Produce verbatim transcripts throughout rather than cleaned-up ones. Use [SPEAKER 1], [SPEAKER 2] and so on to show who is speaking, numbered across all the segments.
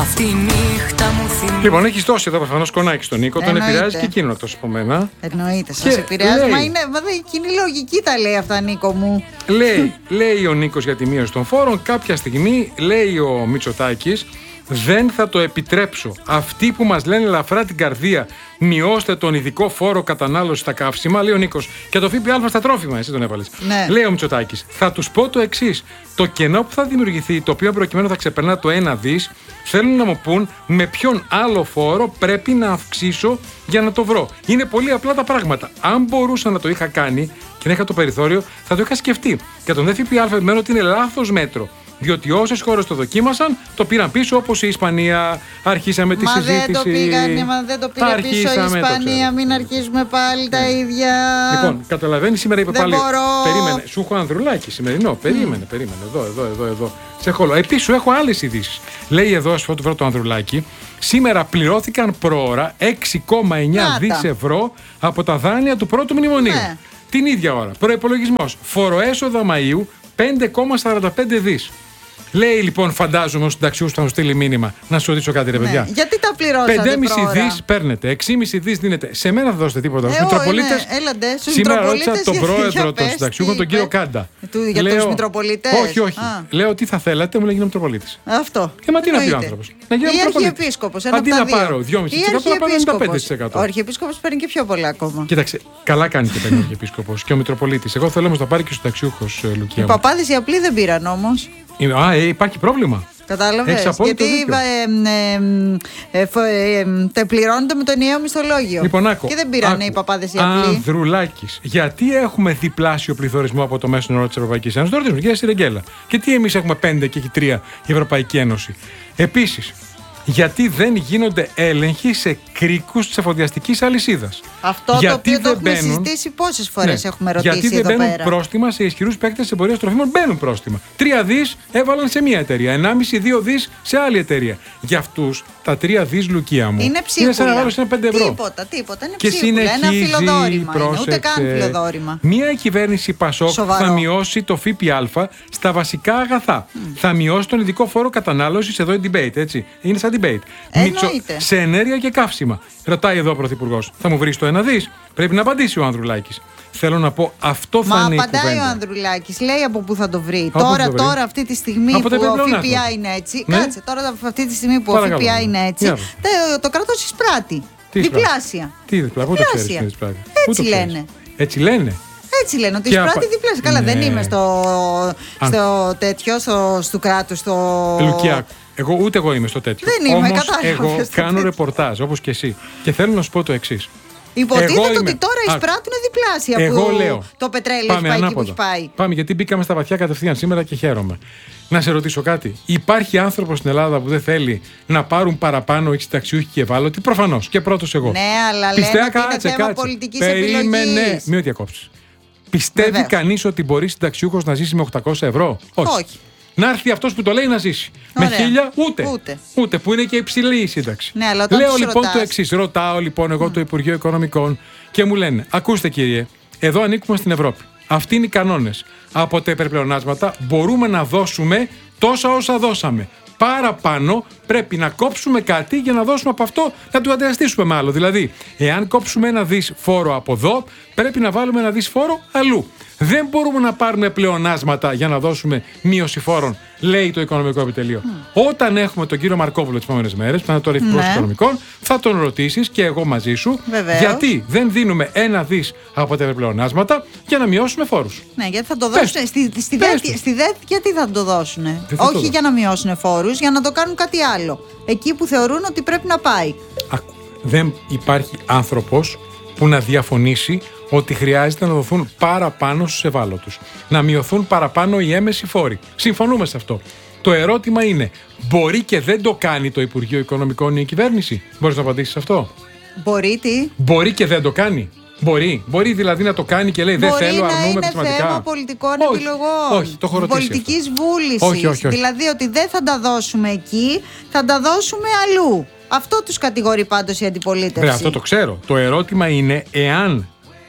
[SPEAKER 1] Αυτή η νύχτα μου θυμίζει.
[SPEAKER 2] Λοιπόν, έχει δώσει εδώ προφανώς κονάκι στον Νίκο, τον επηρεάζει και εκείνο εκτός από μένα.
[SPEAKER 3] Εννοείται, σας επηρεάζει.
[SPEAKER 2] Λέει,
[SPEAKER 3] μα είναι, μα δεν, εκείνη η λογική τα λέει αυτά, Νίκο μου.
[SPEAKER 2] Λέει, λέει ο Νίκος για τη μείωση των φόρων. Κάποια στιγμή λέει ο Μητσοτάκης, δεν θα το επιτρέψω. Αυτοί που μας λένε ελαφρά την καρδία, μειώστε τον ειδικό φόρο κατανάλωση στα καύσιμα, λέει ο Νίκος, και το ΦΠΑ στα τρόφιμα, εσύ τον έβαλες.
[SPEAKER 3] Ναι.
[SPEAKER 2] Λέει ο Μητσοτάκης, θα τους πω το εξής. Το κενό που θα δημιουργηθεί, το οποίο προκειμένου θα ξεπερνά το ένα δις, θέλουν να μου πούν με ποιον άλλο φόρο πρέπει να αυξήσω για να το βρω. Είναι πολύ απλά τα πράγματα. Αν μπορούσα να το είχα κάνει και να είχα το περιθώριο, θα το είχα σκεφτεί. Για τον ΦΠΑ επιμένω ότι είναι λάθος μέτρο. Διότι όσες χώρες το δοκίμασαν, το πήραν πίσω, όπως η Ισπανία. Αρχίσαμε τη
[SPEAKER 3] μα
[SPEAKER 2] συζήτηση.
[SPEAKER 3] Δεν το πήγανε, μα δεν το πήρε πίσω η Ισπανία. Μην αρχίσουμε πάλι τα ίδια.
[SPEAKER 2] Λοιπόν, καταλαβαίνει, σήμερα είπε
[SPEAKER 3] δεν
[SPEAKER 2] πάλι.
[SPEAKER 3] Μπορώ.
[SPEAKER 2] Περίμενε, σου έχω Ανδρουλάκη σημερινό. Περίμενε, mm. περίμενε. Εδώ, εδώ, εδώ, εδώ. Σε χολό. Επίσης, σου έχω άλλες ειδήσεις. Λέει εδώ, α το βρω το Ανδρουλάκη. Σήμερα πληρώθηκαν προώρα έξι κόμμα εννιά δις ευρώ από τα δάνεια του πρώτου μνημονίου. Ναι. Την ίδια ώρα. Προϋπολογισμός. Φοροέσοδα Μαΐου πέντε κόμμα σαράντα πέντε δις. Λέει λοιπόν, φαντάζομαι ο συνταξιούχος θα μου στείλει μήνυμα. Να σου ρωτήσω κάτι, ρε παιδιά.
[SPEAKER 3] Ναι, γιατί τα πληρώσατε
[SPEAKER 2] πέντε κόμμα πέντε δις παίρνετε, έξι κόμμα πέντε δις δίνετε. Σε μένα θα δώσετε τίποτα. Στους
[SPEAKER 3] ε,
[SPEAKER 2] Μητροπολίτες.
[SPEAKER 3] Σήμερα
[SPEAKER 2] ρώτησα τον πρόεδρο των συνταξιούχων, τον κύριο Κάντα.
[SPEAKER 3] Του, για
[SPEAKER 2] λέω,
[SPEAKER 3] τους Μητροπολίτες.
[SPEAKER 2] Όχι, όχι. Α. Λέω τι θα θέλατε, μου λέει γίνω Μητροπολίτης.
[SPEAKER 3] Αυτό.
[SPEAKER 2] Και μα τι να πει ο άνθρωπος. Να γίνω
[SPEAKER 3] Μητροπολίτης.
[SPEAKER 2] Αντί να πάρω δυόμισι τοις εκατό να πάρω ενενήντα πέντε τοις εκατό.
[SPEAKER 3] Ο Αρχιεπίσκοπος παίρνει και πιο πολλά ακόμα.
[SPEAKER 2] Κοίταξε, καλά κάνει και παίρνει ο Αρχιεπίσκοπος και ο Μητροπολίτης. Εγώ θέλω όμως να πάρει και ο συνταξιούχος, Λουκία.
[SPEAKER 3] Οι παπάδες οι απλοί δεν πήραν όμως.
[SPEAKER 2] Α, ε, υπάρχει πρόβλημα.
[SPEAKER 3] Κατάλαβες, γιατί τα πληρώνονται με το ενιαίο μισθολόγιο.
[SPEAKER 2] Λοιπόν, άκου,
[SPEAKER 3] και δεν πήραν οι παπάδες οι απλοί.
[SPEAKER 2] Ανδρουλάκης, γιατί έχουμε διπλάσιο πληθωρισμό από το μέσο όρο της Ευρωπαϊκής Ένωσης? Το ρωτήσουμε, κυρία Σιρεγγέλα. Και τι εμείς έχουμε πέντε και έχει τρία η Ευρωπαϊκή Ένωση? Επίσης, γιατί δεν γίνονται έλεγχοι σε κρίκους της εφοδιαστικής αλυσίδας?
[SPEAKER 3] Αυτό γιατί το οποίο το έχουμε μπαίνουν, συζητήσει πόσες φορές ναι, έχουμε ρωτήσει
[SPEAKER 2] γιατί
[SPEAKER 3] εδώ
[SPEAKER 2] δεν μπαίνουν
[SPEAKER 3] πέρα.
[SPEAKER 2] Πρόστιμα σε ισχυρούς παίκτες της εμπορίας τροφίμων? Μπαίνουν πρόστιμα. Τρία δις έβαλαν σε μία εταιρεία, ενάμιση δύο δις σε άλλη εταιρεία. Για αυτούς τα τρία δις, Λουκία μου,
[SPEAKER 3] είναι ψίχουλα.
[SPEAKER 2] Είναι σαν να βάλω σε ένα πέντε ευρώ.
[SPEAKER 3] Τίποτα, τίποτα. Είναι
[SPEAKER 2] και
[SPEAKER 3] ψίχουλα. Ένα φιλοδόρημα.
[SPEAKER 2] Πρόσεξε,
[SPEAKER 3] είναι, ούτε καν φιλοδόρημα.
[SPEAKER 2] Μία κυβέρνηση Πασόκ Σοβαρό. θα μειώσει το ΦΠΑ στα βασικά αγαθά. Mm. Θα μειώσει τον ειδικό φόρο κατανάλωσης. Εδώ είναι debate, έτσι. Είναι σαν debate. Μητσο, σε ενέργεια και καύσιμα. Ρωτάει εδώ ο Πρωθυπουργός. Θα μου βρει το ένα δις? Πρέπει να απαντήσει ο Ανδρουλάκης. Θέλω να πω, αυτό θα
[SPEAKER 3] Μα
[SPEAKER 2] είναι η
[SPEAKER 3] απαντάει
[SPEAKER 2] κουβέντα.
[SPEAKER 3] ο Ανδρουλάκης, λέει από πού θα το βρει.
[SPEAKER 2] Από
[SPEAKER 3] τώρα,
[SPEAKER 2] το βρει.
[SPEAKER 3] τώρα, αυτή τη στιγμή
[SPEAKER 2] από
[SPEAKER 3] που ο ΦΠΑ είναι έτσι. Ναι? Κάτσε, τώρα αυτή τη στιγμή που Παρακαλώ. ο ΦΠΑ είναι έτσι. Το, το κράτος εισπράττει. διπλάσια.
[SPEAKER 2] Τι διπλάσια, πού το ξέρεις τι εισπράττει?
[SPEAKER 3] Έτσι λένε.
[SPEAKER 2] Έτσι λένε.
[SPEAKER 3] Έτσι λένε, ότι εισπράττει απα... διπλάσια. Καλά, ναι. δεν είμαι στο, στο τέτοιο, στο, στο κράτος, στο.
[SPEAKER 2] Λουκιά, εγώ ούτε εγώ είμαι στο τέτοιο.
[SPEAKER 3] Δεν είμαι,
[SPEAKER 2] Όμως,
[SPEAKER 3] κατάλαβα.
[SPEAKER 2] Εγώ κάνω τέτοιο. ρεπορτάζ, όπως και εσύ. Και θέλω να σου πω το εξής.
[SPEAKER 3] Υποτίθεται ότι είμαι... τώρα εισπράττουν διπλάσια
[SPEAKER 2] εγώ
[SPEAKER 3] που
[SPEAKER 2] λέω.
[SPEAKER 3] το πετρέλαιο έχει πάει εκεί που έχει πάει.
[SPEAKER 2] Πάμε, γιατί μπήκαμε στα βαθιά κατευθείαν σήμερα και χαίρομαι. Να σε ρωτήσω κάτι. Υπάρχει άνθρωπος στην Ελλάδα που δεν θέλει να πάρουν παραπάνω οι συνταξιούχοι και ευάλωτοι? Προφανώς. Και πρώτος εγώ.
[SPEAKER 3] Ναι, αλλά
[SPEAKER 2] Πιστεύω,
[SPEAKER 3] λένε
[SPEAKER 2] κάτσε,
[SPEAKER 3] ότι είναι θέμα
[SPEAKER 2] κάτσε.
[SPEAKER 3] πολιτικής
[SPEAKER 2] Περίμενε.
[SPEAKER 3] επιλογής.
[SPEAKER 2] Μην διακόψεις. Πιστεύει κανείς ότι μπορεί συνταξιούχος να ζήσει με οκτακόσια ευρώ? Όχι.
[SPEAKER 3] Όχι.
[SPEAKER 2] Να έρθει αυτός που το λέει να ζήσει.
[SPEAKER 3] Ωραία.
[SPEAKER 2] Με χίλια ούτε.
[SPEAKER 3] ούτε.
[SPEAKER 2] Ούτε. Που είναι και υψηλή η σύνταξη.
[SPEAKER 3] Ναι, αλλά
[SPEAKER 2] Λέω λοιπόν
[SPEAKER 3] ρωτάς...
[SPEAKER 2] το εξής. Ρωτάω λοιπόν εγώ mm. το Υπουργείο Οικονομικών και μου λένε, ακούστε κύριε, εδώ ανήκουμε στην Ευρώπη. Αυτοί είναι οι κανόνες. Από τα υπερπλεονάσματα μπορούμε να δώσουμε τόσα όσα δώσαμε. Παραπάνω πρέπει να κόψουμε κάτι για να δώσουμε από αυτό να του αντιστήσουμε με άλλο. Δηλαδή, εάν κόψουμε ένα δις φόρο από εδώ, πρέπει να βάλουμε ένα δις φόρο αλλού. Δεν μπορούμε να πάρουμε πλεονάσματα για να δώσουμε μείωση φόρων, λέει το Οικονομικό Επιτελείο. Mm. Όταν έχουμε τον κύριο Μαρκόβουλο τις επόμενες μέρες, που θα είναι τώρα Υπουργός ναι. Οικονομικών, θα τον ρωτήσεις και εγώ μαζί σου, Βεβαίως. γιατί δεν δίνουμε ένα δις από τα πλεονάσματα για να μειώσουμε φόρους.
[SPEAKER 3] Ναι, γιατί θα το δώσουν. Στη, στη, ΔΕΘ, στη ΔΕΘ, γιατί θα το δώσουν. Όχι το για να μειώσουν φόρους, για να το κάνουν κάτι άλλο. Εκεί που θεωρούν ότι πρέπει να πάει.
[SPEAKER 2] Ακού, δεν υπάρχει άνθρωπος που να διαφωνήσει ότι χρειάζεται να δοθούν παραπάνω στους ευάλωτους. Να μειωθούν παραπάνω οι έμμεσοι φόροι. Συμφωνούμε σε αυτό. Το ερώτημα είναι, μπορεί και δεν το κάνει το Υπουργείο Οικονομικών ή η κυβέρνηση? Μπορείς να απαντήσεις σε αυτό?
[SPEAKER 3] Μπορεί τι?
[SPEAKER 2] Μπορεί και δεν το κάνει. Μπορεί. Μπορεί δηλαδή να το κάνει και λέει δεν θέλω, αρνούμε prisματικά.
[SPEAKER 3] Είναι θέμα πολιτικών
[SPEAKER 2] όχι,
[SPEAKER 3] επιλογών.
[SPEAKER 2] Όχι, το έχω ρωτήσει.
[SPEAKER 3] Πολιτικής βούλησης.
[SPEAKER 2] Όχι, όχι, όχι.
[SPEAKER 3] Δηλαδή ότι δεν θα τα δώσουμε εκεί, θα τα δώσουμε αλλού. Αυτό τους κατηγορεί πάντως η αντιπολίτευση.
[SPEAKER 2] Ρε, αυτό το ξέρω. Το ερώτημα είναι εάν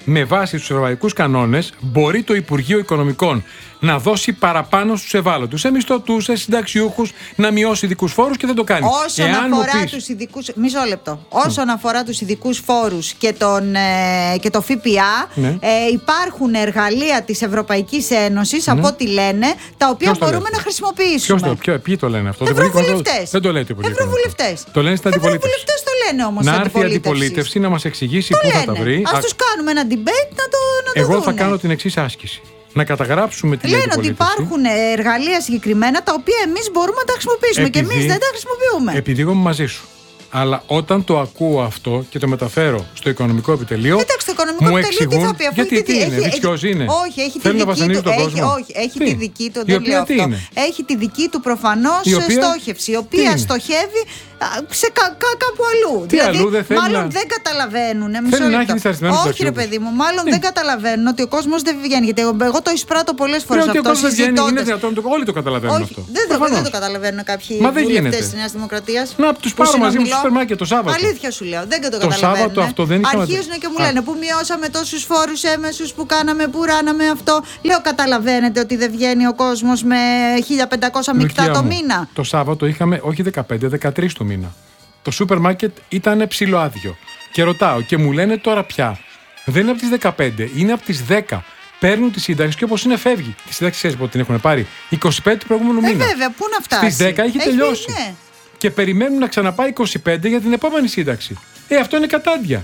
[SPEAKER 2] με βάση τους ευρωπαϊκούς κανόνες, μπορεί το Υπουργείο Οικονομικών να δώσει παραπάνω στους ευάλωτους, σε μισθωτούς, σε συνταξιούχους, να μειώσει ειδικούς φόρους και δεν το κάνει.
[SPEAKER 3] Όσον
[SPEAKER 2] Εάν
[SPEAKER 3] αφορά
[SPEAKER 2] πεις...
[SPEAKER 3] τους ειδικούς. Μισό λεπτό. Όσον mm. αφορά τους ειδικούς φόρους και, τον, ε, και το ΦΠΑ, ναι. ε, υπάρχουν εργαλεία της Ευρωπαϊκής Ένωσης, ναι. από ό,τι λένε, τα οποία μπορούμε να χρησιμοποιήσουμε.
[SPEAKER 2] Ποιος το, ποιο, ποιοι το λένε αυτό?
[SPEAKER 3] Ευρωβουλευτές.
[SPEAKER 2] Δεν το λέει το Υπουργείο.
[SPEAKER 3] Ευρωβουλευτές.
[SPEAKER 2] Το λένε στην αντιπολίτευση.
[SPEAKER 3] Ευρωβουλευτές το λένε όμως.
[SPEAKER 2] Να έρθει η αντιπολίτευση να μας εξηγήσει πού θα τα βρει.
[SPEAKER 3] Ας τους κάνουμε ένα debate να το, να το
[SPEAKER 2] Εγώ
[SPEAKER 3] δούνε.
[SPEAKER 2] θα κάνω την εξής άσκηση. Να καταγράψουμε την
[SPEAKER 3] Λένε
[SPEAKER 2] αντιπολίτευση.
[SPEAKER 3] ότι υπάρχουν εργαλεία συγκεκριμένα τα οποία εμείς μπορούμε να τα χρησιμοποιήσουμε. Επειδή, και εμείς δεν τα χρησιμοποιούμε.
[SPEAKER 2] Επειδή εγώ είμαι μαζί σου. Αλλά όταν το ακούω αυτό και το μεταφέρω στο οικονομικό επιτελείο.
[SPEAKER 3] Εντάξει, το οικονομικό
[SPEAKER 2] μου
[SPEAKER 3] επιτελείο
[SPEAKER 2] εξηγούν,
[SPEAKER 3] τι θα πει, αφού
[SPEAKER 2] γιατί τι είναι, βιτσιός είναι.
[SPEAKER 3] Όχι, έχει τη δική του. Έχει, όχι, έχει τη δική του. Δεν λέω αυτό. Έχει τη δική του προφανώς στόχευση, η οποία στοχεύει σε κα, κα, κάπου αλλού.
[SPEAKER 2] Τι δηλαδή, αλλού δεν θέλει
[SPEAKER 3] μάλλον
[SPEAKER 2] να...
[SPEAKER 3] δεν καταλαβαίνουν.
[SPEAKER 2] Θέλει να έχει δυσαρεστημένους
[SPEAKER 3] Όχι, ρε παιδί μου, μάλλον δεν καταλαβαίνουν ότι ο κόσμος δεν βγαίνει. Γιατί εγώ το εισπράττω πολλές φορές αυτό.
[SPEAKER 2] Ότι ο κόσμος δεν βγαίνει, είναι δυνατόν, όλοι το καταλαβαίνουν αυτό.
[SPEAKER 3] Δεν το καταλαβαίνουν κάποιοι βουλευτές της Νέας Δημοκρατίας.
[SPEAKER 2] Να τους πάρω μαζί μου στο σούπερ μάρκετ το Σάββατο.
[SPEAKER 3] Αλήθεια σου λέω, δεν το
[SPEAKER 2] καταλαβαίνουν. Το Σάββατο αυτό δεν είχαμε.
[SPEAKER 3] Αρχίζουν και μου λένε που μειώσαμε τόσους φόρους έμεσους που κάναμε, που ράναμε αυτό. Λέω, καταλαβαίνετε ότι δεν βγαίνει ο κόσμος με χίλια πεντακόσια μεικτά το μήνα.
[SPEAKER 2] Το Σάββατο είχαμε όχι δεκαπέντε, δεκατρείς το μήνα. Το σούπερ μάρκετ ήταν ψιλοάδιο. Και ρωτάω και μου λένε τώρα πια. Δεν είναι από τις δεκαπέντε, είναι από τις δέκα. Παίρνουν τη σύνταξη και όπως είναι φεύγει. Τη σύνταξη ξέρεις πότε την έχουν πάρει. είκοσι πέντε του προηγούμενου μήνα.
[SPEAKER 3] Ε, βέβαια, πού να φτάσει.
[SPEAKER 2] Στις δέκα έχει, έχει τελειώσει. Ναι. Και περιμένουν να ξαναπάει είκοσι πέντε για την επόμενη σύνταξη. Ε, αυτό είναι κατάντια.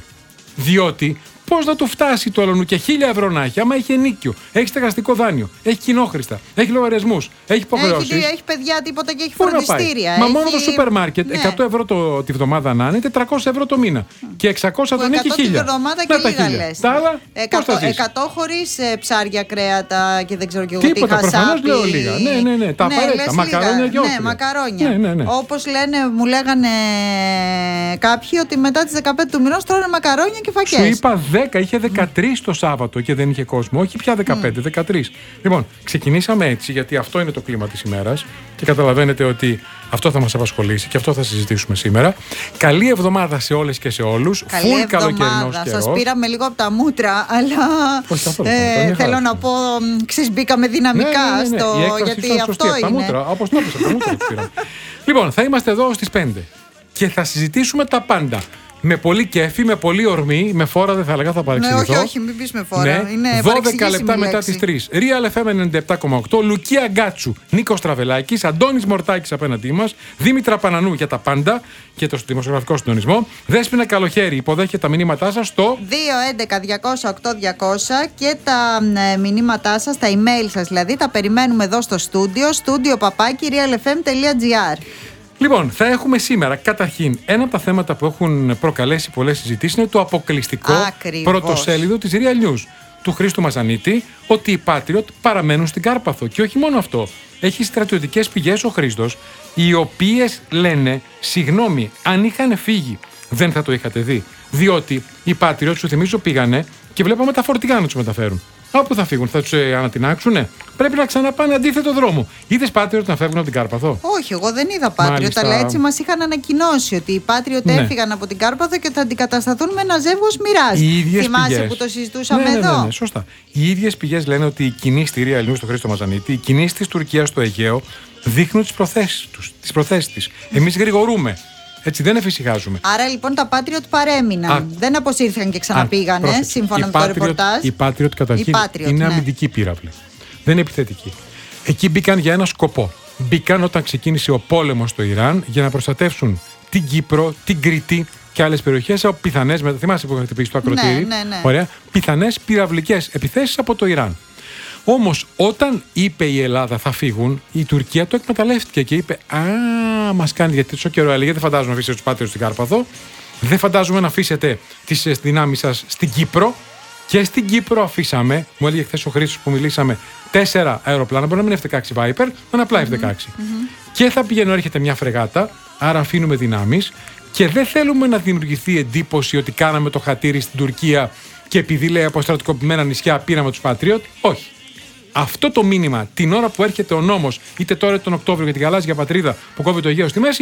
[SPEAKER 2] Διότι πώς να του φτάσει το άλλον και χίλια ευρώ να έχει, άμα έχει ενίκιο, έχει στεγαστικό δάνειο, έχει κοινόχρηστα, έχει λογαριασμούς, έχει υποχρεώσεις.
[SPEAKER 3] Έχει, έχει παιδιά τίποτα και έχει φροντιστήρια.
[SPEAKER 2] Μα
[SPEAKER 3] έχει...
[SPEAKER 2] μόνο το σούπερ μάρκετ, ναι. εκατό ευρώ το, τη βδομάδα να είναι, τετρακόσια ευρώ το μήνα. Και εξακόσια τον έχει χίλια.
[SPEAKER 3] Τη βδομάδα και λίγα λες.
[SPEAKER 2] Τα άλλα,
[SPEAKER 3] εκατό χωρίς ε, ψάρια, κρέατα και δεν ξέρω και εγώ τι.
[SPEAKER 2] Τίποτα, προφανώς λέω λίγα. Ναι, ναι, ναι. Τα απαραίτητα. Μακαρόνια και
[SPEAKER 3] ναι, μακαρόνια. Όπως λένε, μου λέγανε κάποιοι ότι μετά τις δεκαπέντε του μηνός τρώνε μακαρόνια και φακές.
[SPEAKER 2] Σου είπα δέκα, είχε δεκατρείς το Σάββατο και δεν είχε κόσμο. Όχι πια δεκαπέντε, δεκατρείς. Λοιπόν, ξεκινήσαμε έτσι γιατί αυτό είναι το κλίμα της ημέρας και καταλαβαίνετε ότι αυτό θα μας απασχολήσει και αυτό θα συζητήσουμε σήμερα. Καλή εβδομάδα σε όλες και σε όλους.
[SPEAKER 3] Καλή εβδομάδα. Σας πήραμε λίγο από τα μούτρα, αλλά ε, θέλω να πω, ξεσμπήκαμε δυναμικά
[SPEAKER 2] ναι, ναι, ναι, ναι.
[SPEAKER 3] στο, γιατί αυτό
[SPEAKER 2] σωστή,
[SPEAKER 3] είναι.
[SPEAKER 2] Μούτρα, όπως το έπαιξα, τα μούτρα τους πήραμε. Λοιπόν, θα είμαστε εδώ στις πέντε και θα συζητήσουμε τα πάντα. Με πολύ κέφι, με πολύ ορμή, με φόρα δεν θα έλεγα, θα παρεξηγηθώ.
[SPEAKER 3] Ναι, όχι, όχι, μην πεις με φόρα.
[SPEAKER 2] Ναι.
[SPEAKER 3] Είναι
[SPEAKER 2] δώδεκα λεπτά μετά τις τρεις. Real εφ εμ ενενήντα επτά κόμμα οκτώ, Λουκία Γκάτσου, Νίκος Τραβελάκης, Αντώνης Μορτάκης απέναντί μας, Δήμητρα Πανανού για τα πάντα και το δημοσιογραφικό συντονισμό. Δέσποινα Καλοχέρη υποδέχεται τα μηνύματά σας στο
[SPEAKER 3] δύο έντεκα διακόσια οκτώ διακόσια και τα ε, μηνύματά σας, τα email σας δηλαδή, τα περιμένουμε εδώ στο στούντιο, στούντιο παπάκι real f m τελεία g r.
[SPEAKER 2] Λοιπόν, θα έχουμε σήμερα καταρχήν ένα από τα θέματα που έχουν προκαλέσει πολλές συζητήσεις είναι το αποκλειστικό
[SPEAKER 3] Ακριβώς.
[SPEAKER 2] πρωτοσέλιδο της Real News του Χρήστου Μαζανίτη ότι οι Patriot παραμένουν στην Κάρπαθο. Και όχι μόνο αυτό. Έχει στρατιωτικές πηγές ο Χρήστος, οι οποίες λένε, συγγνώμη, αν είχαν φύγει δεν θα το είχατε δει. Διότι οι Patriot, σου θυμίζω, πήγανε και βλέπαμε τα φορτηγά να τους μεταφέρουν. Όπου θα φύγουν, θα τους ε, ανατινάξουνε. Πρέπει να ξαναπάνε αντίθετο δρόμο. Είδες Patriot να φεύγουν από την Κάρπαθο?
[SPEAKER 3] Όχι, εγώ δεν είδα Patriot, αλλά έτσι μας είχαν ανακοινώσει ότι οι Patriot ναι. έφυγαν από την Κάρπαθο και θα αντικατασταθούν με ένα ζεύγος Μοιράζ. Θυμάσαι πηγές. Που το συζητούσαμε
[SPEAKER 2] ναι, ναι, ναι,
[SPEAKER 3] εδώ.
[SPEAKER 2] Ναι, ναι, σωστά. Οι ίδιες πηγές λένε ότι οι κινήσεις στη Real News, στο Χρήστο Μαζανίτη, οι κινήσεις της Τουρκίας στο Αιγαίο δείχνουν τις προθέσεις τους, τις προθέσεις της. Εμείς γρηγορούμε. Έτσι δεν εφησυχάζουμε.
[SPEAKER 3] Άρα λοιπόν τα Patriot παρέμειναν. Α, δεν αποσύρθηκαν και ξαναπήγανε, α, σύμφωνα με το ρεπορτάζ.
[SPEAKER 2] Οι Patriot καταρχήν Patriot, είναι ναι. αμυντική πύραυλη. Δεν είναι επιθετική. Εκεί μπήκαν για ένα σκοπό. Μπήκαν όταν ξεκίνησε ο πόλεμος στο Ιράν για να προστατεύσουν την Κύπρο, την Κρήτη και άλλες περιοχές από πιθανές. Θυμάσαι που είχα χτυπήσει το ακροτήρι.
[SPEAKER 3] Ναι, ναι, ναι.
[SPEAKER 2] Ωραία. Πιθανές πυραυλικές επιθέσεις από το Ιράν. Όμως όταν είπε η Ελλάδα θα φύγουν, η Τουρκία το εκμεταλλεύτηκε και είπε «Α, μας κάνει γιατί τόσο καιρό έλεγε, δεν φαντάζομαι να αφήσετε τους Patriot στην Κάρπαθο, δεν φαντάζομαι να αφήσετε τις δυνάμεις σας στην Κύπρο». Και στην Κύπρο αφήσαμε, μου έλεγε χθες ο Χρήστος που μιλήσαμε, τέσσερα αεροπλάνα, μπορεί να μην είναι εφ δεκαέξι Viper, να είναι απλά εφ δεκαέξι. Mm-hmm. Και θα πηγαίνω, έρχεται μια φρεγάτα, άρα αφήνουμε δυνάμεις και δεν θέλουμε να δημιουργηθεί εντύπωση ότι κάναμε το χατήρι στην Τουρκία και επειδή λέει από στρατικοποιημένα νησιά πήραμε τους Patriot. Όχι. Αυτό το μήνυμα την ώρα που έρχεται ο νόμος, είτε τώρα τον Οκτώβριο για την γαλάζια πατρίδα που κόβει το Αιγαίο στη μέση,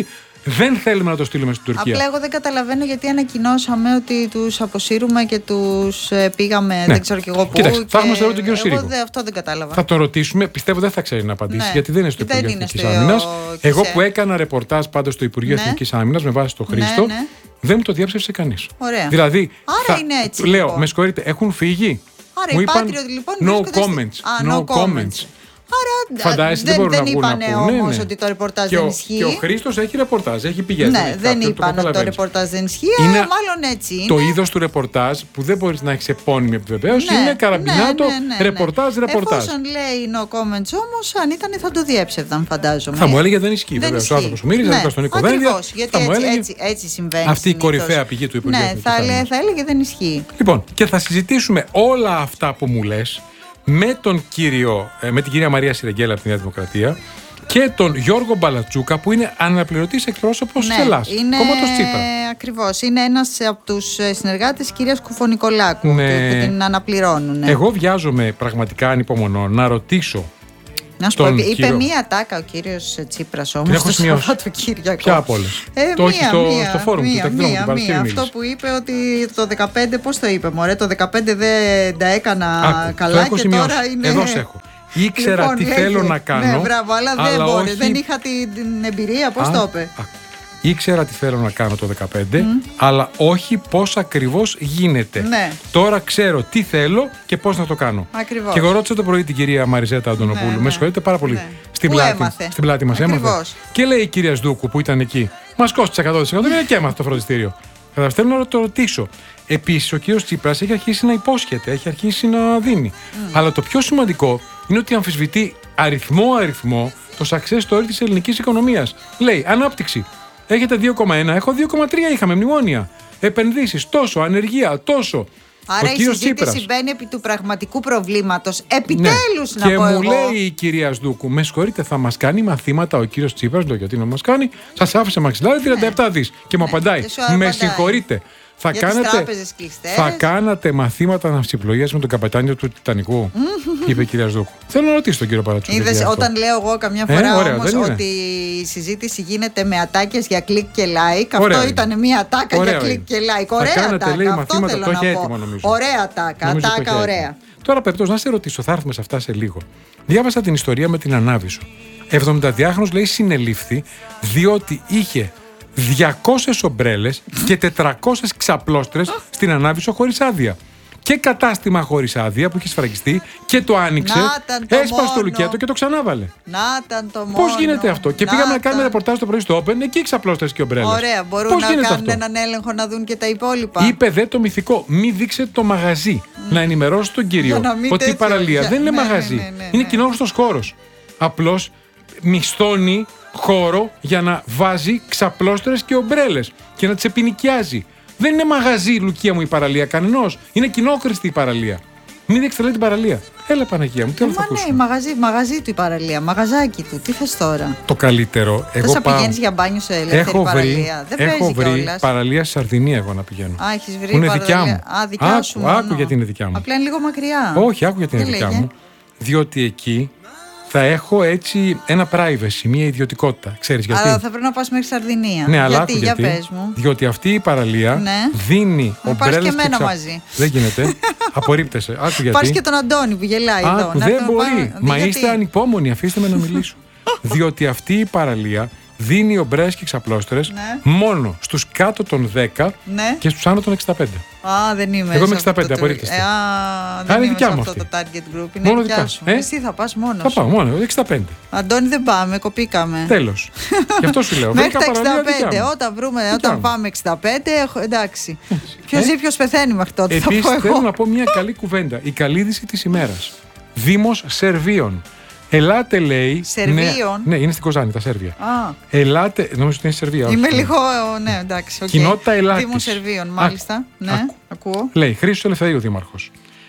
[SPEAKER 2] Δεν θέλουμε να το στείλουμε στην Τουρκία.
[SPEAKER 3] Απλά εγώ δεν καταλαβαίνω γιατί ανακοινώσαμε ότι τους αποσύρουμε και τους ε, πήγαμε, ναι. δεν ξέρω κι εγώ πού.
[SPEAKER 2] Κοίταξε, θα έχουμε
[SPEAKER 3] και...
[SPEAKER 2] στο ρόλο τον κύριο Σύριγκο.
[SPEAKER 3] Εγώ δε, αυτό δεν κατάλαβα.
[SPEAKER 2] Θα τον ρωτήσουμε, πιστεύω δεν θα ξέρει να απαντήσει, ναι. γιατί δεν είναι στο Υπουργείο Εθνικής Άμυνας. Εγώ που έκανα ρεπορτάζ πάντως στο Υπουργείο ναι. Εθνικής Άμυνας με βάση το Χρήστο, ναι, ναι. δεν μου το διέψευσε κανείς.
[SPEAKER 3] Ωραία.
[SPEAKER 2] Δηλαδή,
[SPEAKER 3] άρα θα... είναι έτσι.
[SPEAKER 2] Λέω,
[SPEAKER 3] λοιπόν.
[SPEAKER 2] με συγχωρείτε, έχουν φύγει.
[SPEAKER 3] Άρα
[SPEAKER 2] μου
[SPEAKER 3] οι
[SPEAKER 2] είπαν
[SPEAKER 3] Patriot, λοιπόν,
[SPEAKER 2] no comments.
[SPEAKER 3] Α,
[SPEAKER 2] no comments. comments.
[SPEAKER 3] Άρα
[SPEAKER 2] φαντάζεσαι,
[SPEAKER 3] δεν,
[SPEAKER 2] δεν,
[SPEAKER 3] δεν είπανε όμως
[SPEAKER 2] ναι, ναι.
[SPEAKER 3] ότι το ρεπορτάζ
[SPEAKER 2] και
[SPEAKER 3] δεν
[SPEAKER 2] ο,
[SPEAKER 3] ισχύει.
[SPEAKER 2] Και ο Χρήστος έχει ρεπορτάζ, έχει πηγαίνει.
[SPEAKER 3] Ναι, δεν είπαν ότι το ρεπορτάζ δεν ισχύει, είναι αλλά μάλλον έτσι είναι.
[SPEAKER 2] Το είδος του ρεπορτάζ που δεν μπορείς να έχεις επώνυμη επιβεβαίωση, ναι, είναι καραμπινάτο, ναι, ναι, ναι, ρεπορτάζ, ναι. ρεπορτάζ.
[SPEAKER 3] Εφόσον λέει no comments όμως, αν ήταν θα το διέψευδαν, φαντάζομαι.
[SPEAKER 2] Θα μου έλεγε δεν ισχύει. Βέβαια, ο άνθρωπος που μίλησε, ναι, στον Νίκο Δένδια.
[SPEAKER 3] Ακριβώς, γιατί έτσι, έτσι, έτσι συμβαίνει.
[SPEAKER 2] Αυτή η κορυφαία πηγή του Υπουργείου.
[SPEAKER 3] Ναι, θα έλεγε δεν ισχύει.
[SPEAKER 2] Λοιπόν, και θα συζητήσουμε όλα αυτά που μου λες με τον κύριο, με την κυρία Μαρία Σιρεγγέλα από τη Νέα Δημοκρατία και τον Γιώργο Μπαλατσούκα που είναι αναπληρωτής εκπρόσωπος
[SPEAKER 3] ναι,
[SPEAKER 2] της Ελλάς.
[SPEAKER 3] Είναι...
[SPEAKER 2] Κόμματος Τσίπρα.
[SPEAKER 3] Ακριβώς. Είναι ένας από τους συνεργάτες της κυρίας Κουφωνικολάκου
[SPEAKER 2] ναι.
[SPEAKER 3] που την αναπληρώνουν. Ναι.
[SPEAKER 2] Εγώ βιάζομαι πραγματικά ανυπομονώ να ρωτήσω.
[SPEAKER 3] Να σου πω, είπε κύριο... μία τάκα ο κύριος Τσίπρας όμως στο Σαββατοκύριακο.
[SPEAKER 2] Ποια από όλες?
[SPEAKER 3] Ε,
[SPEAKER 2] το
[SPEAKER 3] μία,
[SPEAKER 2] στο,
[SPEAKER 3] μία,
[SPEAKER 2] στο φόρουμ
[SPEAKER 3] μία,
[SPEAKER 2] του
[SPEAKER 3] μία, μία, μία. Αυτό που είπε ότι το δεκαπέντε, πώς το είπε μωρέ, το δεκαπέντε δεν τα έκανα Άκου, καλά και σημειώσει. Τώρα είναι...
[SPEAKER 2] Εδώ σε έχω. Ήξερα
[SPEAKER 3] λοιπόν,
[SPEAKER 2] τι
[SPEAKER 3] λέγε,
[SPEAKER 2] θέλω να κάνω.
[SPEAKER 3] Ναι, μπράβο, αλλά, αλλά δεν μπορεί.
[SPEAKER 2] Όχι...
[SPEAKER 3] Δεν είχα την, την εμπειρία, πώς το είπε.
[SPEAKER 2] Ήξερα τι θέλω να κάνω το δεκαπέντε, mm. αλλά όχι πώς ακριβώς γίνεται.
[SPEAKER 3] Ναι.
[SPEAKER 2] Τώρα ξέρω τι θέλω και πώς να το κάνω.
[SPEAKER 3] Ακριβώς.
[SPEAKER 2] Και εγώ ρώτησα το πρωί την κυρία Μαριζέτα Αντωνοπούλου. Ναι, ναι. Με συγχωρείτε πάρα πολύ. Ναι. Στην, πλάτη, στην πλάτη μας έμαθε. Και λέει η κυρία Σδούκου που ήταν εκεί, μας κόστησε εκατό τοις εκατό και έμαθε το φροντιστήριο. Θα θέλω να το ρωτήσω. Επίσης, ο κύριος Τσίπρας έχει αρχίσει να υπόσχεται, έχει αρχίσει να δίνει. Mm. Αλλά το πιο σημαντικό είναι ότι αμφισβητεί αριθμό-αριθμό το success story της ελληνικής οικονομίας. Λέει ανάπτυξη. Έχετε δύο κόμμα ένα, έχω δύο κόμμα τρία, είχαμε μνημόνια. Επενδύσεις, τόσο, ανεργία, τόσο.
[SPEAKER 3] Άρα η συζήτηση Τσίπρας μπαίνει επί του πραγματικού προβλήματος. Επιτέλους ναι. να
[SPEAKER 2] και
[SPEAKER 3] πω
[SPEAKER 2] μου
[SPEAKER 3] εγώ.
[SPEAKER 2] λέει η κυρία Σδούκου, με συγχωρείτε, θα μας κάνει μαθήματα ο κύριος Τσίπρας. Λέω γιατί να μας κάνει, σας άφησε μαξιλάρι τριάντα επτά δις. Και μου ναι. απαντάει, με απαντάει. συγχωρείτε. Θα, κάνετε, θα κάνατε μαθήματα ναυσιπλοείας με τον καπετάνιο του Τιτανικού, είπε η κυρία Σδούκου. Θέλω να ρωτήσω τον κύριο Παρατσούκη.
[SPEAKER 3] Είδες, όταν λέω εγώ καμιά φορά ε, ωραία, όμως ότι η συζήτηση γίνεται με ατάκες για κλικ και like, ωραία, αυτό ήταν μια ατάκα ωραία, για κλικ και like. Ωραία
[SPEAKER 2] κάνετε,
[SPEAKER 3] ατάκα,
[SPEAKER 2] λέει,
[SPEAKER 3] αυτό
[SPEAKER 2] μαθήματα,
[SPEAKER 3] θέλω
[SPEAKER 2] το
[SPEAKER 3] να
[SPEAKER 2] έχει
[SPEAKER 3] πω.
[SPEAKER 2] Έτοιμο, νομίζω.
[SPEAKER 3] Ωραία ατάκα, νομίζω ατάκα ωραία.
[SPEAKER 2] Τώρα Πεπτός, να σε ρωτήσω, θα έρθουμε σε αυτά σε λίγο. Διάβασα την ιστορία με την Ανάβησο. εβδομηνταδυάχρονος λέει συνελήφθη διότι είχε διακόσιες ομπρέλες και τετρακόσιες ξαπλώστρες στην Ανάβησο χωρίς άδεια. Και κατάστημα χωρίς άδεια που είχε σφραγιστεί και το άνοιξε, έσπασε το λουκέτο και το ξανάβαλε.
[SPEAKER 3] Να ήταν το μόνο.
[SPEAKER 2] Πώς γίνεται αυτό? Και
[SPEAKER 3] να
[SPEAKER 2] πήγαμε
[SPEAKER 3] ταν...
[SPEAKER 2] να κάνουμε ρεπορτάζ το πρωί στο Open, εκεί ξαπλώστρες και ομπρέλες.
[SPEAKER 3] Ωραία, μπορούν Πώς να κάνουν αυτό? Έναν έλεγχο να δουν και τα υπόλοιπα.
[SPEAKER 2] Είπε δε το μυθικό, μη δείξε το μαγαζί. Mm. Να ενημερώσει τον κύριο ότι η παραλία για... δεν είναι ναι, μαγαζί. Ναι, ναι, ναι, ναι. Είναι κοινόχρηστος χώρος. Απλώς μισθώνει χώρο για να βάζει ξαπλώστρες και ομπρέλες και να τις επινοικιάζει. Δεν είναι μαγαζί, Λουκία μου, η παραλία κανενός. Είναι κοινόχρηστη η παραλία. Μην διεξελέει την παραλία. Έλα, Παναγία μου, τι άλλο θα ακούσουμε.
[SPEAKER 3] Ναι, μαγαζί, μαγαζί του η παραλία, μαγαζάκι του. Τι θες τώρα?
[SPEAKER 2] Το καλύτερο. Εγώ
[SPEAKER 3] θα πάω... πηγαίνεις για μπάνιο σε ελεύθερη έχω παραλία.
[SPEAKER 2] Βρει,
[SPEAKER 3] δεν
[SPEAKER 2] έχω βρει
[SPEAKER 3] κιόλας.
[SPEAKER 2] Παραλία στη Σαρδινία εγώ να πηγαίνω.
[SPEAKER 3] Α, έχεις βρει
[SPEAKER 2] είναι
[SPEAKER 3] παραλία.
[SPEAKER 2] δικιά μου.
[SPEAKER 3] Α, δικιά
[SPEAKER 2] άκου,
[SPEAKER 3] σου
[SPEAKER 2] άκου γιατί είναι δικιά μου.
[SPEAKER 3] Απλά είναι λίγο μακριά.
[SPEAKER 2] Όχι, άκου γιατί είναι δικιά μου. Διότι εκεί θα έχω έτσι ένα privacy, μια ιδιωτικότητα. Ξέρεις γιατί?
[SPEAKER 3] Αλλά θα πρέπει να πας μέχρι Σαρδινία.
[SPEAKER 2] Ναι, αλλά
[SPEAKER 3] γιατί,
[SPEAKER 2] γιατί,
[SPEAKER 3] για πες μου.
[SPEAKER 2] Διότι αυτή η παραλία
[SPEAKER 3] ναι.
[SPEAKER 2] δίνει
[SPEAKER 3] ομπρέλες. Πας και εμένα ξα... μαζί.
[SPEAKER 2] Δεν γίνεται. Απορρίπτεσαι. Άκου γιατί.
[SPEAKER 3] Πας και τον Αντώνη που γελάει
[SPEAKER 2] Άκου,
[SPEAKER 3] εδώ.
[SPEAKER 2] Δεν
[SPEAKER 3] να
[SPEAKER 2] μπορεί.
[SPEAKER 3] Πάμε...
[SPEAKER 2] Μα
[SPEAKER 3] γιατί?
[SPEAKER 2] είστε ανυπόμονοι, αφήστε με να μιλήσω. Διότι αυτή η παραλία δίνει ομπρέλες και ξαπλώστρες
[SPEAKER 3] ναι.
[SPEAKER 2] μόνο στους κάτω των δέκα
[SPEAKER 3] ναι.
[SPEAKER 2] και στους άνω των εξήντα πέντε.
[SPEAKER 3] Α, δεν είμαι.
[SPEAKER 2] Εγώ είμαι εξήντα πέντε, απορρίπτεστε.
[SPEAKER 3] Ε, α, δεν
[SPEAKER 2] είναι
[SPEAKER 3] είμαι
[SPEAKER 2] δικιά
[SPEAKER 3] σε
[SPEAKER 2] μου
[SPEAKER 3] αυτό
[SPEAKER 2] αυτή.
[SPEAKER 3] το target group. Είναι
[SPEAKER 2] μόνο
[SPEAKER 3] δικιά
[SPEAKER 2] δικά
[SPEAKER 3] σου.
[SPEAKER 2] Ε?
[SPEAKER 3] Εσύ θα πας μόνος.
[SPEAKER 2] Θα πάω μόνο, εξήντα πέντε.
[SPEAKER 3] Αντώνη δεν πάμε, κοπήκαμε.
[SPEAKER 2] Τέλος. Γι' αυτό σου λέω.
[SPEAKER 3] Μέχρι τα εξήντα πέντε. Όταν, βρούμε, όταν πάμε εξήντα πέντε, εντάξει. Ποιος ζει, ποιος πεθαίνει μέχρι τότε.
[SPEAKER 2] Επίσης θέλω να πω μια καλή κουβέντα. Η καλή είδηση της ημέρας. Δήμος Σερβίων. Ελάτε, λέει.
[SPEAKER 3] Σερβίων.
[SPEAKER 2] Ναι, ναι, είναι στην Κοζάνη, τα Σέρβια.
[SPEAKER 3] Α.
[SPEAKER 2] Ελάτε. Νομίζω ότι είναι στη Σερβία.
[SPEAKER 3] Είμαι όχι, λίγο. Ναι, εντάξει. Okay.
[SPEAKER 2] Κοινότητα Ελλάδης.
[SPEAKER 3] Δήμος Σερβίων, μάλιστα. Α, ναι, ακού. ακούω.
[SPEAKER 2] Λέει Χρήστος Ελευθερίου, δήμαρχος.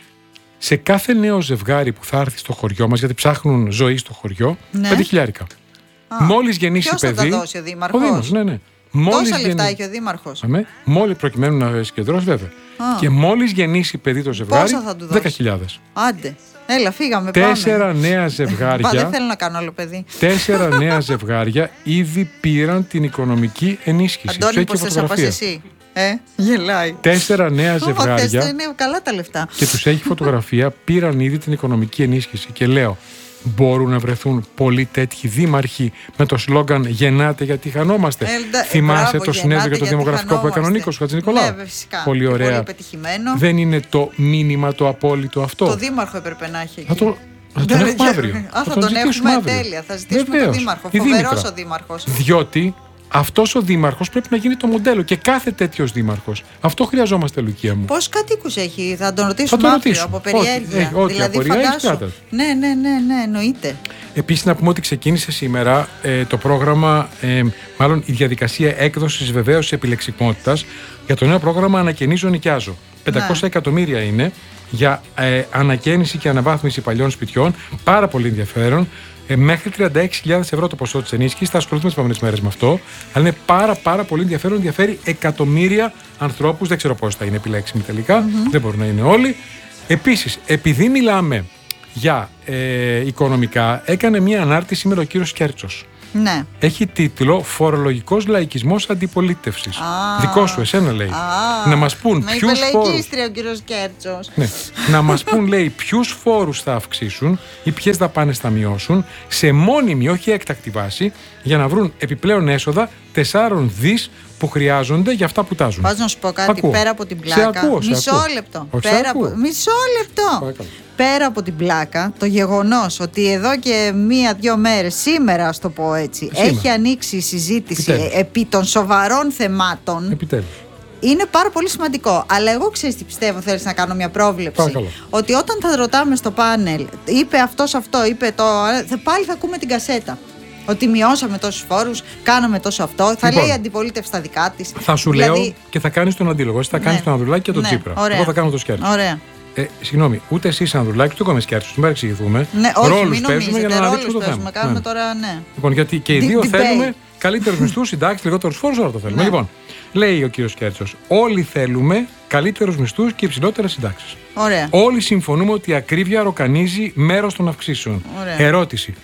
[SPEAKER 2] Σε κάθε νέο ζευγάρι που θα έρθει στο χωριό μας, γιατί ψάχνουν ζωή στο χωριό, ναι. πέντε χιλιάρικα. Μόλις γεννήσει
[SPEAKER 3] ποιος
[SPEAKER 2] παιδί.
[SPEAKER 3] Θα τα δώσει ο δήμαρχος?
[SPEAKER 2] Ο Δήμος, ναι, ναι. Μόλις
[SPEAKER 3] Τόσα λεφτά
[SPEAKER 2] γεννη...
[SPEAKER 3] έχει ο δήμαρχος.
[SPEAKER 2] Αμέ, μόλις προκειμένου να συγκεντρώσει, βέβαια. Α. Και μόλις γεννήσει παιδί το ζευγάρι, δέκα χιλιάδες.
[SPEAKER 3] Άντε. Έλα, φύγαμε.
[SPEAKER 2] Τέσσερα
[SPEAKER 3] πάμε.
[SPEAKER 2] νέα ζευγάρια.
[SPEAKER 3] Πα, δεν θέλω να κάνω άλλο παιδί.
[SPEAKER 2] Τέσσερα νέα ζευγάρια ήδη πήραν την οικονομική ενίσχυση.
[SPEAKER 3] Αντώνη, πώς θες να πας εσύ? Ε, γελάει.
[SPEAKER 2] Τέσσερα νέα ζευγάρια.
[SPEAKER 3] Είναι καλά τα λεφτά.
[SPEAKER 2] Και τους έχει φωτογραφία, πήραν ήδη την οικονομική ενίσχυση. Και λέω, μπορούν να βρεθούν πολλοί τέτοιοι δήμαρχοι με το σλόγγαν «Γεννάτε γιατί χανόμαστε». Ε, Θυμάσαι μπράβο, το συνέδριο για το δημογραφικό που έκανε ο Νίκος Χατζηνικολάου?
[SPEAKER 3] Ναι, φυσικά.
[SPEAKER 2] Πολύ ωραία.
[SPEAKER 3] Πολύ πετυχημένο.
[SPEAKER 2] Δεν είναι το μήνυμα το απόλυτο αυτό?
[SPEAKER 3] Το δήμαρχο έπρεπε να έχει.
[SPEAKER 2] Θα το... Θα τον έχουμε αύριο.
[SPEAKER 3] Α, θα, θα τον, τον έχουμε αύριο. Τέλεια. Θα ζητήσουμε Βεβαίως. τον δήμαρχο. Φοβερός ο δήμαρχος.
[SPEAKER 2] Διότι αυτός ο δήμαρχος πρέπει να γίνει το μοντέλο και κάθε τέτοιος δήμαρχος. Αυτό χρειαζόμαστε, Λουκία μου.
[SPEAKER 3] Πόσους κατοίκους έχει, θα τον ρωτήσουμε αύριο από περιέργεια.
[SPEAKER 2] Ό,τι,
[SPEAKER 3] δηλαδή,
[SPEAKER 2] φαντάσου.
[SPEAKER 3] Ναι, ναι, ναι, ναι, εννοείται.
[SPEAKER 2] Επίσης, να πούμε ότι ξεκίνησε σήμερα ε, το πρόγραμμα, ε, μάλλον η διαδικασία έκδοσης βεβαίωσης επιλεξιμότητας για το νέο πρόγραμμα Ανακαινίζω Νοικιάζω. πεντακόσια ναι. εκατομμύρια είναι για ε, ανακαίνιση και αναβάθμιση παλιών σπιτιών. Πάρα πολύ ενδιαφέρον. Ε, μέχρι τριάντα έξι χιλιάδες ευρώ το ποσό της ενίσχυσης. Θα ασχοληθούμε τις επόμενες μέρες με αυτό. Αλλά είναι πάρα, πάρα πολύ ενδιαφέρον. Ενδιαφέρει εκατομμύρια ανθρώπους. Δεν ξέρω πώς θα είναι επιλέξιμοι τελικά. Mm-hmm. Δεν μπορούν να είναι όλοι. Επίσης, επειδή μιλάμε για ε, οικονομικά, έκανε μια ανάρτηση σήμερα ο κύριος Κέρτσος.
[SPEAKER 3] Ναι.
[SPEAKER 2] Έχει τίτλο «Φορολογικός λαϊκισμός αντιπολίτευσης».
[SPEAKER 3] Ah.
[SPEAKER 2] Δικό σου, εσένα λέει.
[SPEAKER 3] Ah.
[SPEAKER 2] Να μας πούν ποιους φόρους.
[SPEAKER 3] ο κύριος Κέρτσος.
[SPEAKER 2] Ναι. Να μας πούν, λέει, ποιους φόρους θα αυξήσουν ή ποιες δαπάνες θα μειώσουν σε μόνιμη, όχι έκτακτη βάση, για να βρουν επιπλέον έσοδα τεσσάρων δις που χρειάζονται για αυτά που τάζουν.
[SPEAKER 3] Πας να σου πω κάτι, ακούω. Πέρα από την πλάκα.
[SPEAKER 2] Σε ακούω, σε
[SPEAKER 3] μισό
[SPEAKER 2] ακούω.
[SPEAKER 3] λεπτό.
[SPEAKER 2] Όχι,
[SPEAKER 3] πέρα από... Μισό λεπτό.
[SPEAKER 2] Παρακαλώ.
[SPEAKER 3] Πέρα από την πλάκα, το γεγονός ότι εδώ και μία-δυο μέρες, σήμερα ας το πω έτσι, σήμερα. έχει ανοίξει η συζήτηση Επιτέλους. επί των σοβαρών θεμάτων.
[SPEAKER 2] Επιτέλους.
[SPEAKER 3] Είναι πάρα πολύ σημαντικό. Αλλά εγώ ξέρεις τι πιστεύω, θέλεις να κάνω μια πρόβλεψη.
[SPEAKER 2] Παρακαλώ.
[SPEAKER 3] Ότι όταν θα ρωτάμε στο πάνελ, είπε αυτός αυτό, είπε το. Πάλι θα ακούμε την κασέτα. Ότι μειώσαμε τόσους φόρους, κάναμε τόσο αυτό. Θα λοιπόν, λέει η αντιπολίτευση στα δικά της.
[SPEAKER 2] Θα σου δηλαδή... λέω και θα κάνεις τον αντίλογο. Εσύ θα κάνεις ναι. τον Ανδρουλάκη και τον
[SPEAKER 3] ναι.
[SPEAKER 2] Τσίπρα.
[SPEAKER 3] Ωραία.
[SPEAKER 2] Εγώ θα κάνω το Σκέρτσο.
[SPEAKER 3] Ωραία.
[SPEAKER 2] Ε, συγγνώμη, ούτε εσύ Ανδρουλάκη, ούτε εγώ με Σκέρτσο. Μην παρεξηγηθούμε.
[SPEAKER 3] Ναι, όχι,
[SPEAKER 2] ρόλους
[SPEAKER 3] μην
[SPEAKER 2] παίζουμε για να αναδείξουμε το
[SPEAKER 3] παίζουμε,
[SPEAKER 2] θέμα.
[SPEAKER 3] Κάνουμε
[SPEAKER 2] ναι.
[SPEAKER 3] τώρα, ναι.
[SPEAKER 2] Λοιπόν, γιατί και οι δύο
[SPEAKER 3] Debate.
[SPEAKER 2] θέλουμε καλύτερους μισθούς, συντάξεις, λιγότερους φόρους, όλα το θέλουμε.
[SPEAKER 3] Ναι.
[SPEAKER 2] Λοιπόν, λέει ο κύριος Σκέρτσος, όλοι θέλουμε καλύτερους μισθούς και υψηλότερες συντάξεις.
[SPEAKER 3] Ωραία.
[SPEAKER 2] Όλοι συμφωνούμε ότι η ακρίβεια ροκανίζει μέρος των αυξήσεων.
[SPEAKER 3] Ωραία.
[SPEAKER 2] Ερώτηση.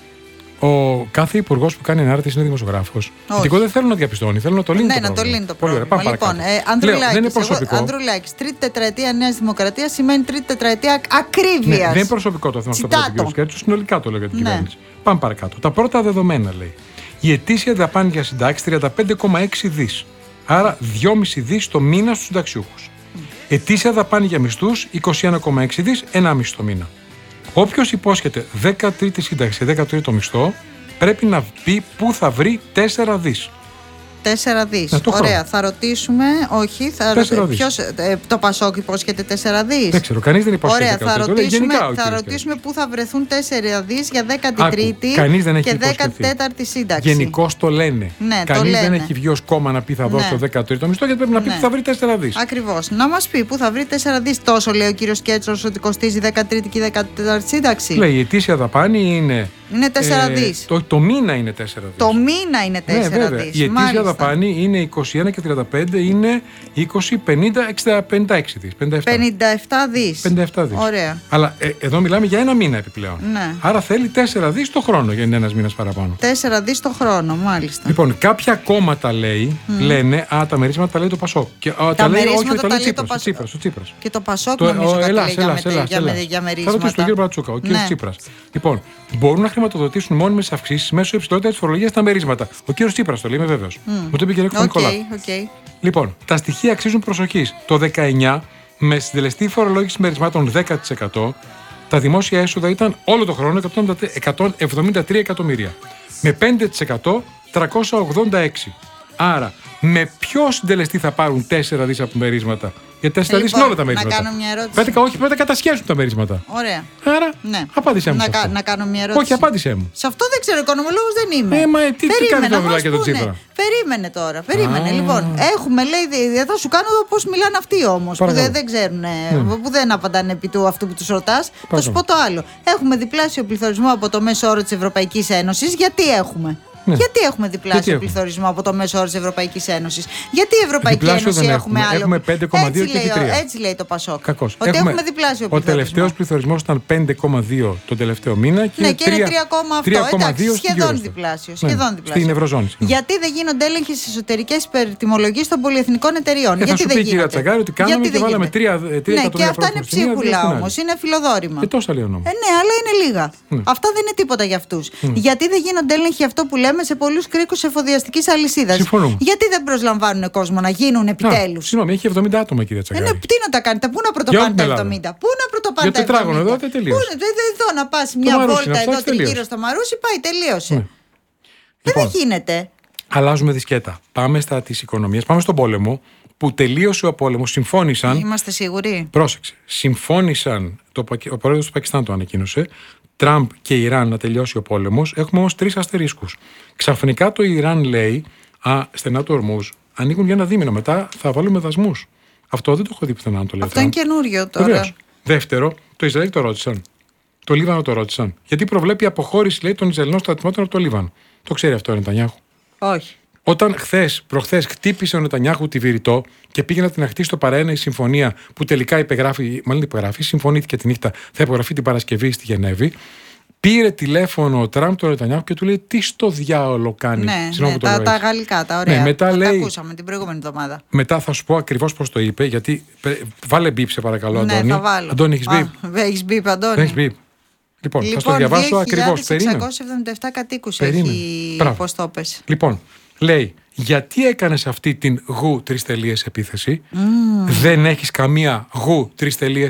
[SPEAKER 2] Ο κάθε υπουργός που κάνει ανάρτηση είναι δημοσιογράφος. Γιατί εγώ δεν θέλω να διαπιστώνει, θέλω να το λύνει.
[SPEAKER 3] Ναι,
[SPEAKER 2] το
[SPEAKER 3] να το λύνει το
[SPEAKER 2] πρόβλημα.
[SPEAKER 3] πρόβλημα. Λοιπόν, ε, Ανδρουλάκης, τρίτη τετραετία Νέας Δημοκρατίας σημαίνει τρίτη τετραετία ακρίβειας.
[SPEAKER 2] Ναι, δεν είναι προσωπικό το θέμα αυτό που λέει ο κ. Σκέρτσος, συνολικά το λέω για την
[SPEAKER 3] ναι.
[SPEAKER 2] κυβέρνηση. Πάμε παρακάτω. Τα πρώτα δεδομένα λέει. Η ετήσια δαπάνη για συντάξεις τριάντα πέντε κόμμα έξι δις. Άρα δυόμισι δις το μήνα στους συνταξιούχους. Mm. Ετήσια δαπάνη για μισθούς είκοσι ένα κόμμα έξι δις, ενάμιση το μήνα. Όποιος υπόσχεται δέκατη σύνταξη, δέκατο μισθό, πρέπει να πει πού θα βρει τέσσερα δις.
[SPEAKER 3] τέσσερα δις. Ωραία, χρόνο. Θα ρωτήσουμε. Όχι, θα ρωτήσουμε. Ποιος, ε, το Πασόκ υπόσχεται τέσσερα δις.
[SPEAKER 2] Δεν ξέρω, κανείς δεν υπόσχεται.
[SPEAKER 3] Ωραία, θα ρωτήσουμε,
[SPEAKER 2] γενικά,
[SPEAKER 3] θα ρωτήσουμε πού θα βρεθούν τέσσερα δις για δέκατη τρίτη και δέκατη τέταρτη σύνταξη.
[SPEAKER 2] Γενικώς το λένε.
[SPEAKER 3] Ναι,
[SPEAKER 2] κανείς
[SPEAKER 3] το
[SPEAKER 2] δεν έχει βγει ως κόμμα να πει θα δώσω ναι. δέκατο τρίτο μισθό, γιατί πρέπει να πει ναι. που θα βρει τέσσερα δις.
[SPEAKER 3] Ακριβώς. Να μας πει πού θα βρει τέσσερα δις. Τόσο λέει ο κύριος Κέρτσος ότι κοστίζει δέκατη τρίτη και δέκατη τέταρτη σύνταξη.
[SPEAKER 2] Λέει η ετήσια δαπάνη είναι.
[SPEAKER 3] Είναι τέσσερα δις.
[SPEAKER 2] Το, το μήνα είναι τέσσερα δις.
[SPEAKER 3] Το μήνα είναι τέσσερα
[SPEAKER 2] ναι,
[SPEAKER 3] δις.
[SPEAKER 2] Η ετήσια δαπάνη είναι είκοσι ένα και τριάντα πέντε, είναι είκοσι, πενήντα, εξήντα, πενήντα έξι δις.
[SPEAKER 3] πενήντα επτά δις.
[SPEAKER 2] πενήντα επτά δις.
[SPEAKER 3] Ωραία.
[SPEAKER 2] Αλλά ε, εδώ μιλάμε για ένα μήνα επιπλέον.
[SPEAKER 3] Ναι.
[SPEAKER 2] Άρα θέλει τέσσερα δις το χρόνο για ένας μήνας παραπάνω.
[SPEAKER 3] τέσσερα δις το χρόνο, μάλιστα.
[SPEAKER 2] Λοιπόν, κάποια κόμματα λέει, mm. λένε, α, τα μερίσματα τα λέει το Πασόκ. Και, α,
[SPEAKER 3] τα,
[SPEAKER 2] τα λέει, όχι,
[SPEAKER 3] τα
[SPEAKER 2] τα λέει
[SPEAKER 3] το
[SPEAKER 2] Τσίπρας, Τσίπρας, Τσίπρας.
[SPEAKER 3] Και το Πασόκ το, νομίζω κάτι
[SPEAKER 2] έλα,
[SPEAKER 3] λέει
[SPEAKER 2] έλα,
[SPEAKER 3] για,
[SPEAKER 2] έλα,
[SPEAKER 3] για,
[SPEAKER 2] έλα.
[SPEAKER 3] για μερίσματα.
[SPEAKER 2] Θα ρωτήσω τον κύριο Μπρατσούκα, ο κύριος ναι. Τσίπρας. Λοιπόν, μπορούν να χρηματοδοτήσουν μόνιμες αυξήσεις μέσω υψηλότερης φορολογίας στα μερίσματα. Ο κύριος Τσίπρας το λέει, είμαι βέβαιος. Mm. Μου το είπε και ο Νικολάου.
[SPEAKER 3] Okay.
[SPEAKER 2] Λοιπόν, τα στοιχεία αξίζουν προσοχής. Το δεκαεννιά, με συντελεστή φορολόγηση μερισμάτων δέκα τοις εκατό, τα δημόσια έσοδα ήταν όλο το χρόνο εκατόν εβδομήντα τρία εκατομμύρια. Με πέντε τοις εκατό τριακόσια ογδόντα έξι. Άρα, με ποιο συντελεστή θα πάρουν τέσσερα δις από μερίσματα? Για τέσσερα δις είναι όλα τα μερίσματα.
[SPEAKER 3] Να κάνω μια ερώτηση.
[SPEAKER 2] Πέτει, όχι, πρέπει να κατασχέσουν τα μερίσματα.
[SPEAKER 3] Ωραία.
[SPEAKER 2] Άρα,
[SPEAKER 3] ναι.
[SPEAKER 2] απάντησέ μου.
[SPEAKER 3] Να,
[SPEAKER 2] σε αυτό.
[SPEAKER 3] να κάνω μια ερώτηση.
[SPEAKER 2] Όχι, απάντησέ μου.
[SPEAKER 3] Σε αυτό δεν ξέρω, οικονομολόγος δεν είμαι.
[SPEAKER 2] Ε, μα τι, τι κάνει το μιλάκι για τον Τσίπρα?
[SPEAKER 3] Περίμενε τώρα, περίμενε. Α. Λοιπόν, έχουμε, λέει, εδώ σου κάνω πώς μιλάνε αυτοί όμως. Που δεν, δεν ξέρουν, ναι. που δεν απαντάνε επί του αυτού που τους ρωτάς. Θα σου πω το άλλο. Έχουμε διπλάσιο πληθωρισμό από το μέσο όρο της Ευρωπαϊκής Ένωσης. Γιατί έχουμε?
[SPEAKER 2] Ναι.
[SPEAKER 3] Γιατί έχουμε διπλάσιο
[SPEAKER 2] Γιατί
[SPEAKER 3] πληθωρισμό από το μέσο όρο της Ευρωπαϊκής Ένωσης? Γιατί η Ευρωπαϊκή
[SPEAKER 2] Διπλάσιο
[SPEAKER 3] Ένωση
[SPEAKER 2] δεν
[SPEAKER 3] έχουμε,
[SPEAKER 2] έχουμε.
[SPEAKER 3] άλλο?
[SPEAKER 2] Έχουμε πέντε κόμμα δύο
[SPEAKER 3] έτσι,
[SPEAKER 2] και
[SPEAKER 3] λέει,
[SPEAKER 2] τρία.
[SPEAKER 3] έτσι λέει το Πασόκ.
[SPEAKER 2] Κακώς.
[SPEAKER 3] Ότι
[SPEAKER 2] έχουμε,
[SPEAKER 3] έχουμε διπλάσιο
[SPEAKER 2] ο
[SPEAKER 3] πληθωρισμό.
[SPEAKER 2] τελευταίος πληθωρισμός ήταν πέντε κόμμα δύο τον τελευταίο μήνα. Και
[SPEAKER 3] ναι,
[SPEAKER 2] είναι
[SPEAKER 3] και είναι τρία κόμμα αυτό. Εντάξει, σχεδόν
[SPEAKER 2] Eurostat.
[SPEAKER 3] διπλάσιο.
[SPEAKER 2] Ναι,
[SPEAKER 3] Σχεδόν διπλάσιο.
[SPEAKER 2] στην Ευρωζώνη.
[SPEAKER 3] Γιατί δεν γίνονται έλεγχοι στις εσωτερικές υπερτιμολογίες των πολυεθνικών εταιριών?
[SPEAKER 2] Ε,
[SPEAKER 3] Γιατί
[SPEAKER 2] θα σου
[SPEAKER 3] δεν
[SPEAKER 2] πει, κυρία
[SPEAKER 3] γίνεται?
[SPEAKER 2] Τσαγκάρη, ότι κάναμε
[SPEAKER 3] Γιατί
[SPEAKER 2] και
[SPEAKER 3] δεν
[SPEAKER 2] βάλαμε
[SPEAKER 3] γίνεται?
[SPEAKER 2] τρία εκατομμύρια.
[SPEAKER 3] Ναι, και αυτά είναι ψίχουλα όμως. Είναι φιλοδόρημα.
[SPEAKER 2] Ε, τόσα λέει ο νόμος.
[SPEAKER 3] Ε, ναι, αλλά είναι λίγα.
[SPEAKER 2] Ναι.
[SPEAKER 3] Αυτά δεν είναι τίποτα για αυτούς.
[SPEAKER 2] Mm.
[SPEAKER 3] Γιατί δεν γίνονται έλεγχοι, αυτό που λέμε, σε πολλούς κρίκους εφοδιαστικής αλυσίδας?
[SPEAKER 2] Συμφωνούμε.
[SPEAKER 3] Γιατί δεν προσλαμβάνουν κόσμο να γίνουν επιτέλους?
[SPEAKER 2] Συγγνώμη, έχει εβδομήντα άτομα, κυρία
[SPEAKER 3] Ε,
[SPEAKER 2] Τσαγκάρη.
[SPEAKER 3] ναι, τι να τα κάνετε, πού να πρωτοπάνε τα εβδομήντα? Πού να πρωτοπάνε
[SPEAKER 2] Για
[SPEAKER 3] τα
[SPEAKER 2] τετράγωνο
[SPEAKER 3] εβδομήντα?
[SPEAKER 2] εδώ δεν τελείωσε.
[SPEAKER 3] Πού, δε, δε, εδώ να πας μια
[SPEAKER 2] Μαρούσι
[SPEAKER 3] βόλτα
[SPEAKER 2] είναι αυτό,
[SPEAKER 3] εδώ
[SPEAKER 2] έτσι τελείωσε.
[SPEAKER 3] τριγύρω στο Μαρούσι, πάει, τελείωσε.
[SPEAKER 2] Ναι.
[SPEAKER 3] Ε,
[SPEAKER 2] Λοιπόν,
[SPEAKER 3] δεν γίνεται.
[SPEAKER 2] αλλάζουμε δισκέτα. Πάμε στα της οικονομίας. Πάμε στον πόλεμο που τελείωσε ο πόλεμος. Συμφώνησαν.
[SPEAKER 3] Είμαστε σίγουροι?
[SPEAKER 2] Πρόσεξε. Συμφώνησαν. Το, ο πρόεδρος του Πακιστάν το ανακοίνωσε. Τραμπ και Ιράν να τελειώσει ο πόλεμος. Έχουμε όμως τρεις αστερίσκους. Ξαφνικά το Ιράν λέει: Α, στενά του ορμούς ανοίγουν για ένα δίμηνο. Μετά θα βάλουμε δασμούς. Αυτό δεν το έχω δει πουθενά να το λέει.
[SPEAKER 3] Αυτό είναι καινούριο τώρα.
[SPEAKER 2] Βεβαίως. Δεύτερο, το Ισραήλ το ρώτησαν. Το Λίβανο το ρώτησαν. Γιατί προβλέπει αποχώρηση, λέει, των Ισραηλινών στρατιωτών από το Λίβανο. Το ξέρει αυτό ο Νετανιάχου?
[SPEAKER 3] Όχι.
[SPEAKER 2] Όταν χθες, προχθές χτύπησε ο Νετανιάχου τη Βηρητό και πήγε να την αχτίσει στο παραένα η συμφωνία που τελικά υπεγράφει, μάλλον υπεγράφει, συμφωνήθηκε τη νύχτα, θα υπογραφεί την Παρασκευή στη Γενέβη. Πήρε τηλέφωνο ο Τραμπ τον Νετανιάχου και του λέει: Τι στο διάολο κάνει?
[SPEAKER 3] Ναι, ναι, τα, τα γαλλικά, τα ωραία.
[SPEAKER 2] Ναι, μετά
[SPEAKER 3] τα,
[SPEAKER 2] λέει,
[SPEAKER 3] τα ακούσαμε την προηγούμενη εβδομάδα.
[SPEAKER 2] Μετά θα σου πω ακριβώς πώς το είπε, γιατί. Βάλε μπίπ, σε παρακαλώ, Αντώνη.
[SPEAKER 3] Ναι, θα βάλω.
[SPEAKER 2] Αντώνη, έχεις μπίπ?
[SPEAKER 3] Έχεις μπίπ, Αντώνη.
[SPEAKER 2] Έχεις μπίπ. Λοιπόν,
[SPEAKER 3] λοιπόν,
[SPEAKER 2] θα στο διαβάσω ακριβώς.
[SPEAKER 3] δύο χιλιάδες εξακόσιους εβδομήντα επτά κατοίκους
[SPEAKER 2] Περίμενε.
[SPEAKER 3] έχει, πώς το πες.
[SPEAKER 2] Λοιπόν, λέει: Γιατί έκανες αυτή την γου τρεις τελείες επίθεση?
[SPEAKER 3] Mm.
[SPEAKER 2] Δεν έχεις καμία γου τρεις τελείες